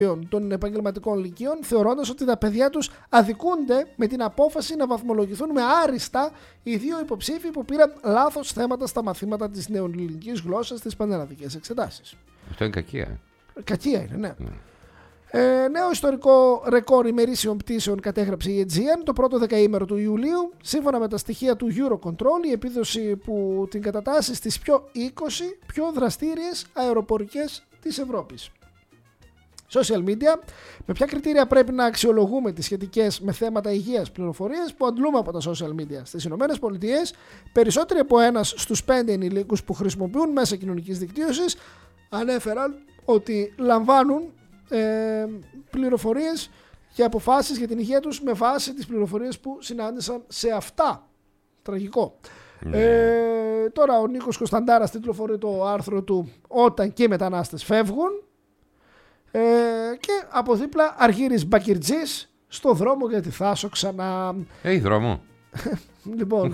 των επαγγελματικών λυκείων, θεωρώντας ότι τα παιδιά τους αδικούνται με την απόφαση να βαθμολογηθούν με άριστα οι δύο υποψήφοι που πήραν λάθος θέματα στα μαθήματα της νεοελληνικής γλώσσας στις πανελλαδικές εξετάσεις. Αυτό είναι κακία. Κακία είναι, ναι. Νέο ιστορικό ρεκόρ ημερήσιων πτήσεων κατέγραψε η Aegean το πρώτο δεκαήμερο του Ιουλίου. Σύμφωνα με τα στοιχεία του Eurocontrol, η επίδοση που την κατατάσσει στις 20 πιο δραστήριες αεροπορικές της Ευρώπης. Social media. Με ποια κριτήρια πρέπει να αξιολογούμε τις σχετικές με θέματα υγείας πληροφορίες που αντλούμε από τα social media? Στις ΗΠΑ, περισσότεροι από 1 στους 5 ενηλίκους που χρησιμοποιούν μέσα κοινωνικής δικτύωσης ανέφεραν ότι λαμβάνουν πληροφορίες και αποφάσεις για την υγεία τους με βάση τις πληροφορίες που συνάντησαν σε αυτά. Τραγικό. Τώρα ο Νίκος Κωνσταντάρας τιτλοφορεί το άρθρο του «Όταν και οι μετανάστες φεύγουν». Και από δίπλα Αργύρης Μπακυρτζής στο δρόμο γιατί θα άσω ξανά. Έχει δρόμο. Λοιπόν,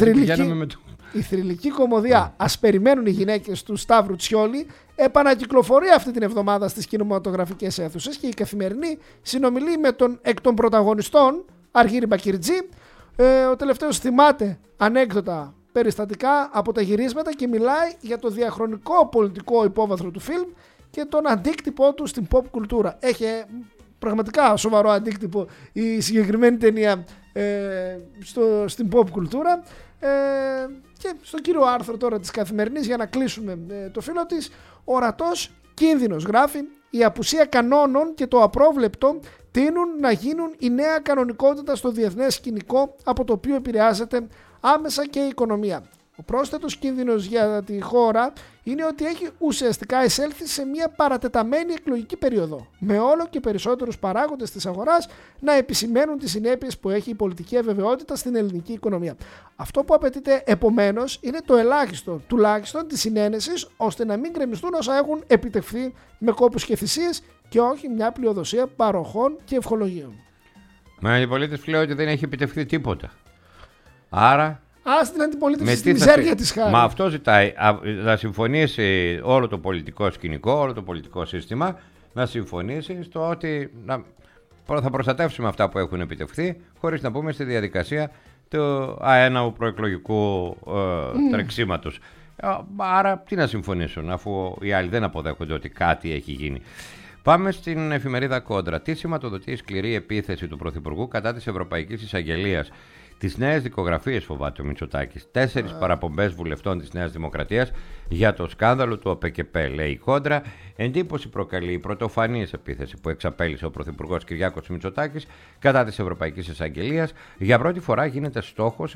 η θρυλική κωμωδία «Ας περιμένουν οι γυναίκες» του Σταύρου Τσιόλη επανακυκλοφορεί αυτή την εβδομάδα στις κινηματογραφικές αίθουσες και η Καθημερινή συνομιλεί με τον εκ των πρωταγωνιστών Αργύρη Μπακυρτζή. Ο τελευταίος θυμάται ανέκδοτα περιστατικά από τα γυρίσματα και μιλάει για το διαχρονικό πολιτικό υπόβαθρο του φιλμ και τον αντίκτυπό του στην pop κουλτούρα. Έχει πραγματικά σοβαρό αντίκτυπο η συγκεκριμένη ταινία στην pop κουλτούρα. Και στο κύριο άρθρο τώρα της Καθημερινής, για να κλείσουμε το φύλλο της, ορατός κίνδυνος γράφει, η απουσία κανόνων και το απρόβλεπτο τείνουν να γίνουν η νέα κανονικότητα στο διεθνές σκηνικό, από το οποίο επηρεάζεται άμεσα και η οικονομία. Ο πρόσθετος κίνδυνος για τη χώρα είναι ότι έχει ουσιαστικά εισέλθει σε μια παρατεταμένη εκλογική περίοδο, με όλο και περισσότερους παράγοντες της αγοράς να επισημαίνουν τις συνέπειες που έχει η πολιτική αβεβαιότητα στην ελληνική οικονομία. Αυτό που απαιτείται επομένως είναι το ελάχιστο τουλάχιστον της συνένεσης, ώστε να μην γκρεμιστούν όσα έχουν επιτευχθεί με κόπους και θυσίες και όχι μια πλειοδοσία παροχών και ευχολογίων. Μα οι πολίτες πλέον ότι δεν έχει επιτευχθεί τίποτα. Άρα. Στην αντιπολίτευση στη μιζέρια της χάρη. Μα αυτό ζητάει να συμφωνήσει όλο το πολιτικό σκηνικό, όλο το πολιτικό σύστημα, να συμφωνήσει στο ότι θα προστατεύσουμε αυτά που έχουν επιτευχθεί, χωρίς να μπούμε στη διαδικασία του αέναου προεκλογικού τρεξίματος. Άρα τι να συμφωνήσουν, αφού οι άλλοι δεν αποδέχονται ότι κάτι έχει γίνει. Πάμε στην εφημερίδα Κόντρα. Τι σηματοδοτεί η σκληρή επίθεση του Πρωθυπουργού κατά της Ευρωπαϊκής Εισαγγελίας? Τις νέες δικογραφίες φοβάται ο Μητσοτάκης. 4 παραπομπές βουλευτών της Νέας Δημοκρατίας για το σκάνδαλο του ΟΠΕΚΕΠΕ, λέει η Κόντρα. Εντύπωση προκαλεί η πρωτοφανής επίθεση που εξαπέλυσε ο Πρωθυπουργός Κυριάκος Μητσοτάκης κατά της Ευρωπαϊκής Εισαγγελίας. Για πρώτη φορά γίνεται στόχος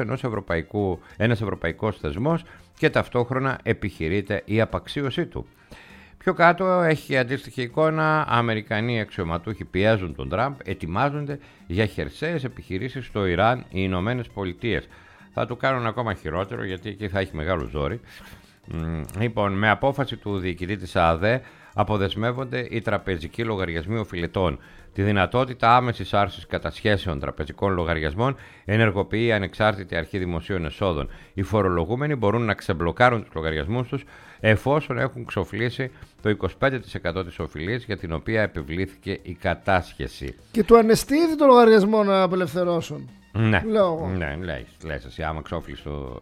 ένας ευρωπαϊκός θεσμός και ταυτόχρονα επιχειρείται η απαξίωσή του. Πιο κάτω έχει αντίστοιχη εικόνα. Αμερικανοί αξιωματούχοι πιέζουν τον Τραμπ, ετοιμάζονται για χερσαίες επιχειρήσεις στο Ιράν οι Ηνωμένες Πολιτείες. Θα του κάνουν ακόμα χειρότερο, γιατί εκεί θα έχει μεγάλο ζόρι. Λοιπόν, με απόφαση του διοικητή της ΑΔΕ αποδεσμεύονται οι τραπεζικοί λογαριασμοί οφειλετών. Τη δυνατότητα άμεσης άρσης κατασχέσεων τραπεζικών λογαριασμών ενεργοποιεί η Ανεξάρτητη Αρχή Δημοσίων Εσόδων. Οι φορολογούμενοι μπορούν να ξεμπλοκάρουν τους λογαριασμούς τους εφόσον έχουν ξοφλήσει το 25% της οφειλής για την οποία επιβλήθηκε η κατάσχεση. Και του ανεστήδη το λογαριασμό να απελευθερώσουν. Ναι, ναι, λες εσύ, άμα ξόφλησε το...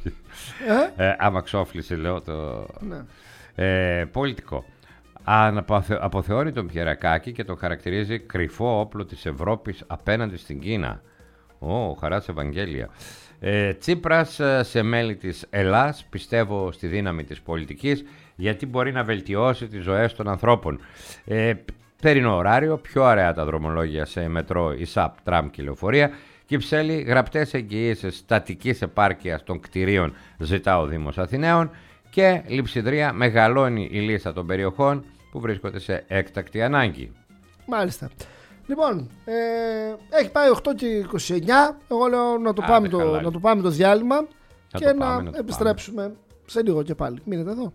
άμα ξόφλησε, λέω, το... Ναι. Πολιτικό. Αποθεώνει τον Πιερακάκη και το χαρακτηρίζει κρυφό όπλο της Ευρώπης απέναντι στην Κίνα. Χαράς Ευαγγέλια. Τσίπρας σε μέλη της Ελλάς, πιστεύω στη δύναμη της πολιτικής, γιατί μπορεί να βελτιώσει τις ζωές των ανθρώπων. Περινό ωράριο, πιο ωραία τα δρομολόγια σε μετρό, ΙΣΑΠ, τραμ και λεωφορεία. Κυψέλη, γραπτές εγγυήσεις στατικής επάρκειας των κτηρίων ζητά ο Δήμος Αθηναίων. Και Λειψιδρία, μεγαλώνει η λίστα των περιοχών που βρίσκονται σε έκτακτη ανάγκη. Μάλιστα. Λοιπόν, έχει πάει 8 και 29. Εγώ λέω να το πάμε το διάλειμμα και να επιστρέψουμε σε λίγο και πάλι. Μείνετε εδώ.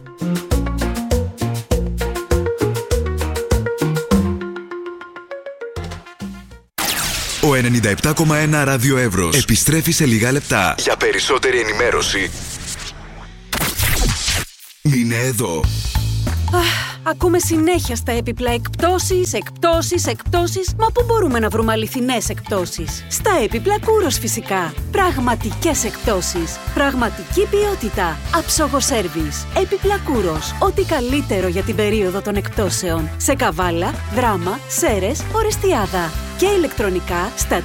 Ο 97,1 Ράδιο Εύρος επιστρέφει σε λίγα λεπτά. Για περισσότερη ενημέρωση μείνε εδώ. Ακούμε συνέχεια στα έπιπλα εκπτώσεις. Μα πού μπορούμε να βρούμε αληθινές εκπτώσεις? Στα έπιπλα Κούρος φυσικά. Πραγματικές εκπτώσεις. Πραγματική ποιότητα. Άψογο σέρβις. Έπιπλα Κούρος. Ό,τι καλύτερο για την περίοδο των εκπτώσεων. Σε Καβάλα, Δράμα, Σέρες, Ορεστιάδα. Και ηλεκτρονικά στα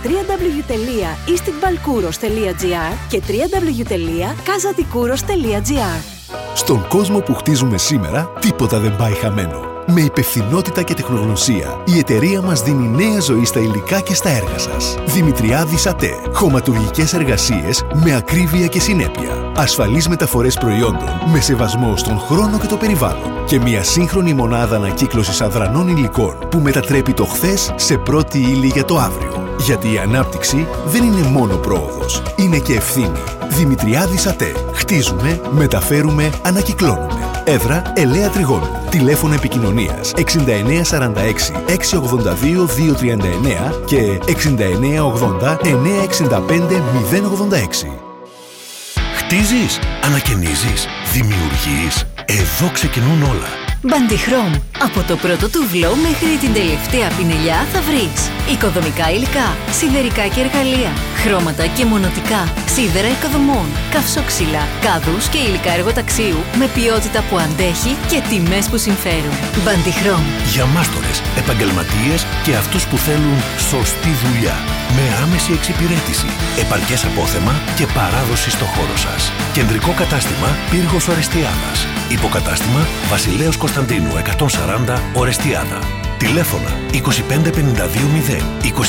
www.istikbalkouros.gr και www.kazatikuros.gr. Στον κόσμο που χτίζουμε σήμερα, τίποτα δεν πάει χαμένο. Με υπευθυνότητα και τεχνογνωσία, η εταιρεία μας δίνει νέα ζωή στα υλικά και στα έργα σας. Δημητριάδης ΑΤΕ. Χωματουργικές εργασίες με ακρίβεια και συνέπεια. Ασφαλείς μεταφορές προϊόντων με σεβασμό στον χρόνο και το περιβάλλον. Και μια σύγχρονη μονάδα ανακύκλωσης αδρανών υλικών που μετατρέπει το χθες σε πρώτη ύλη για το αύριο. Γιατί η ανάπτυξη δεν είναι μόνο πρόοδος, είναι και ευθύνη. Δημητριάδης ΑΤΕ. Χτίζουμε, μεταφέρουμε, ανακυκλώνουμε. Έδρα Ελαία Τριγώνου. Τηλέφωνο επικοινωνίας 6946 682 239 και 6980 965 086. Χτίζεις, ανακαινίζεις, δημιουργείς. Εδώ ξεκινούν όλα. Bandichrom. Από το πρώτο τουβλό μέχρι την τελευταία πινελιά θα βρεις οικοδομικά υλικά, σιδερικά και εργαλεία, χρώματα και μονοτικά, σίδερα οικοδομών, καυσόξυλα, κάδους και υλικά εργοταξίου με ποιότητα που αντέχει και τιμές που συμφέρουν. Bandichrom. Για μάστορες, επαγγελματίες και αυτούς που θέλουν σωστή δουλειά. Με άμεση εξυπηρέτηση, επαρκές απόθεμα και παράδοση στο χώρο σας. Κεντρικό κατάστημα Πύργος Ορεστιάδας. Υποκατάστημα Βασιλέως Κωνσταντίνου 140 Ορεστιάδα. Τηλέφωνα 25520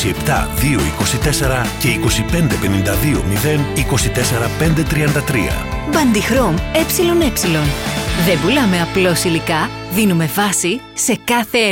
27224 και 25520 24533. Bandichrom ΕΕ. Δεν πουλάμε απλώς υλικά, δίνουμε βάση σε κάθε έργο.